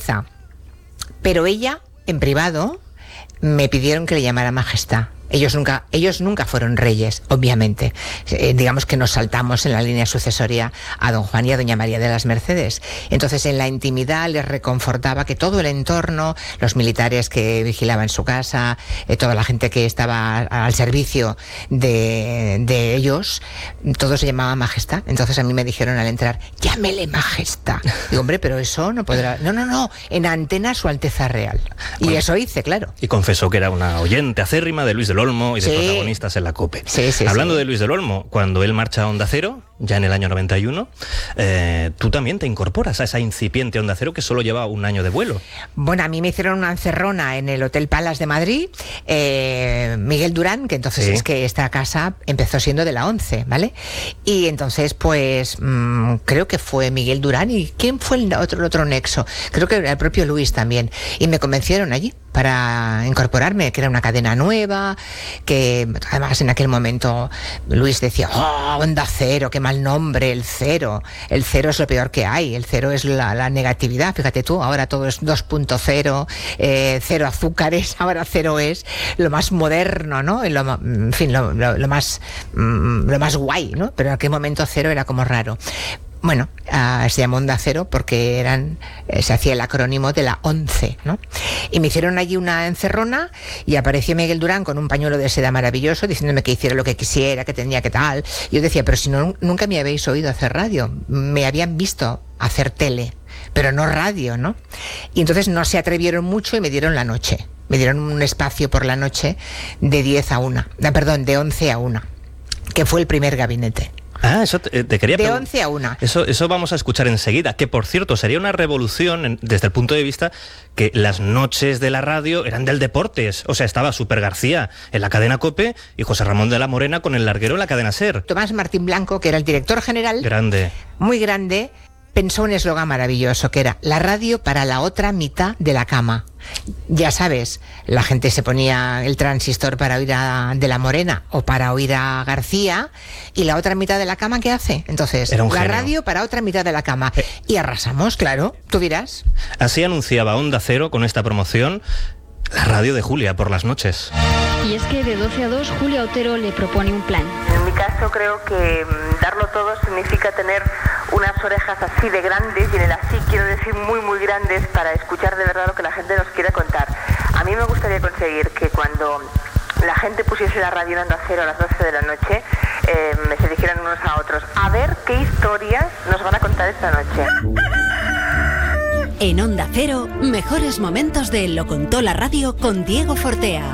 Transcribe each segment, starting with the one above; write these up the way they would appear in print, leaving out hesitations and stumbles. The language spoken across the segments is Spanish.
Suiza. Pero ella, en privado, me pidieron que le llamara Majestad. Ellos nunca fueron reyes, obviamente. Digamos que nos saltamos en la línea sucesoria a don Juan y a doña María de las Mercedes. Entonces, en la intimidad les reconfortaba que todo el entorno, los militares que vigilaban su casa, toda la gente que estaba al servicio de ellos, todo se llamaba Majestad. Entonces a mí me dijeron al entrar, llámele Majestad. Digo, hombre, pero eso no podrá... No, en antena Su Alteza Real. Y bueno, eso hice, claro. Y confesó que era una oyente acérrima de Luis del Olmo y de protagonistas en la COPE. Hablando de Luis del Olmo, cuando él marcha a Onda Cero, ya en el año 91, tú también te incorporas a esa incipiente Onda Cero que solo lleva un año de vuelo. Bueno, a mí me hicieron una encerrona en el Hotel Palace de Madrid, Miguel Durán, que entonces es que esta casa empezó siendo de la 11, ¿vale? Y entonces, pues, creo que fue Miguel Durán. ¿Y quién fue el otro nexo? Creo que era el propio Luis también. Y me convencieron allí para incorporarme, que era una cadena nueva, que además en aquel momento Luis decía, Onda Cero, qué mal nombre, el cero es lo peor que hay, el cero es la negatividad, fíjate tú, ahora todo es 2.0, cero azúcares, ahora cero es lo más moderno, ¿no? En fin, lo más guay, ¿no? Pero en aquel momento cero era como raro. Bueno, se llamó Onda Cero porque se hacía el acrónimo de la 11, ¿no? Y me hicieron allí una encerrona y apareció Miguel Durán con un pañuelo de seda maravilloso diciéndome que hiciera lo que quisiera, que tenía que tal. Y yo decía, pero si no, nunca me habéis oído hacer radio, me habían visto hacer tele, pero no radio, ¿no? Y entonces no se atrevieron mucho y me dieron la noche. Me dieron un espacio por la noche de 11 a 1, que fue el primer gabinete. Eso te quería preguntar. De 11 a 1. Eso vamos a escuchar enseguida, que por cierto sería una revolución desde el punto de vista que las noches de la radio eran del deportes. O sea, estaba Super García en la cadena COPE y José Ramón de la Morena con el larguero en la cadena SER. Tomás Martín Blanco, que era el director general, grande, muy grande, pensó un eslogan maravilloso que era la radio para la otra mitad de la cama. Ya sabes, la gente se ponía el transistor para oír de la Morena o para oír a García, y la otra mitad de la cama, ¿qué hace? Entonces, la genio. Radio para otra mitad de la cama. Y arrasamos, claro, tú dirás. Así anunciaba Onda Cero con esta promoción la radio de Julia por las noches. Y es que de 12 a 2 Julia Otero le propone un plan. En mi caso creo que darlo todo significa tener unas orejas así de grandes, y en el así quiero decir muy muy grandes, para escuchar de verdad lo que la gente nos quiere contar. A mí me gustaría conseguir que cuando la gente pusiese la radio en Onda Cero a las 12 de la noche, se dijeran unos a otros, a ver qué historias nos van a contar esta noche. En Onda Cero, mejores momentos de Lo Contó la Radio con Diego Fortea.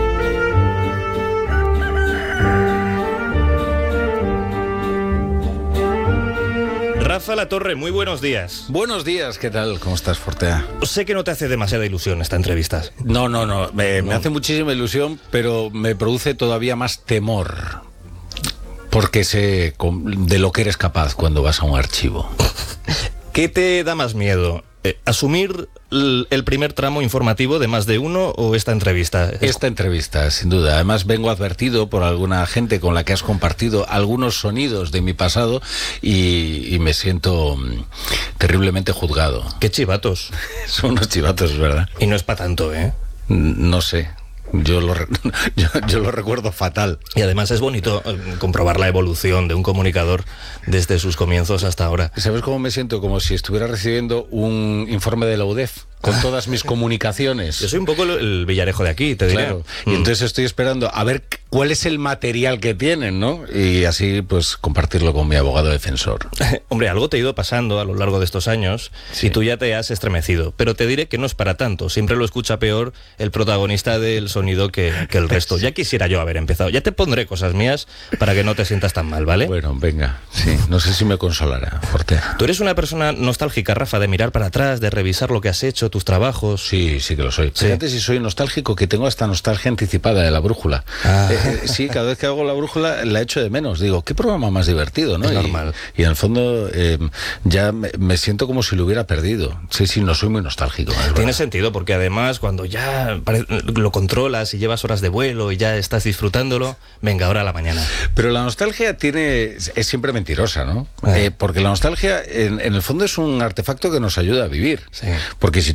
Rafa Latorre, muy buenos días. Buenos días, ¿qué tal? ¿Cómo estás, Fortea? Sé que no te hace demasiada ilusión esta entrevista. No. Me hace muchísima ilusión, pero me produce todavía más temor. Porque sé de lo que eres capaz cuando vas a un archivo. ¿Qué te da más miedo? ¿Asumir el primer tramo informativo de Más de Uno o esta entrevista? Esta entrevista, sin duda. Además, vengo advertido por alguna gente con la que has compartido algunos sonidos de mi pasado y me siento terriblemente juzgado. ¡Qué chivatos! Son unos chivatos, ¿verdad? Y no es para tanto, ¿eh? No sé. Yo lo recuerdo fatal. Y además es bonito comprobar la evolución de un comunicador desde sus comienzos hasta ahora. ¿Sabes cómo me siento? Como si estuviera recibiendo un informe de la UDEF con todas mis comunicaciones. Yo soy un poco el Villarejo de aquí, te diré. Claro. Y entonces estoy esperando a ver cuál es el material que tienen, ¿no? Y así, pues, compartirlo con mi abogado defensor. Hombre, algo te ha ido pasando a lo largo de estos años, sí, y tú ya te has estremecido. Pero te diré que no es para tanto. Siempre lo escucha peor el protagonista del sonido que el resto. Ya quisiera yo haber empezado. Ya te pondré cosas mías para que no te sientas tan mal, ¿vale? Bueno, venga. Sí, no sé si me consolará, Fortea. Tú eres una persona nostálgica, Rafa, de mirar para atrás, de revisar lo que has hecho, tus trabajos. Sí que lo soy. ¿Sí? Fíjate si soy nostálgico, que tengo hasta nostalgia anticipada de La Brújula. Sí, cada vez que hago La Brújula la echo de menos. Digo, qué programa más divertido, ¿no? Es normal. Y en el fondo ya me siento como si lo hubiera perdido. Sí, no soy muy nostálgico. Tiene sentido, porque además cuando ya lo controlas y llevas horas de vuelo y ya estás disfrutándolo, venga, ahora a la mañana. Pero la nostalgia es siempre mentirosa, ¿no? Porque la nostalgia en el fondo es un artefacto que nos ayuda a vivir. Sí. Porque si